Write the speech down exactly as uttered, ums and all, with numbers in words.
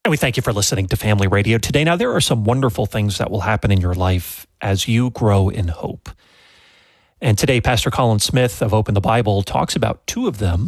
And we thank you for listening to Family Radio today. Now, there are some wonderful things that will happen in your life as you grow in hope. And today, Pastor Colin Smith of Open the Bible talks about two of them.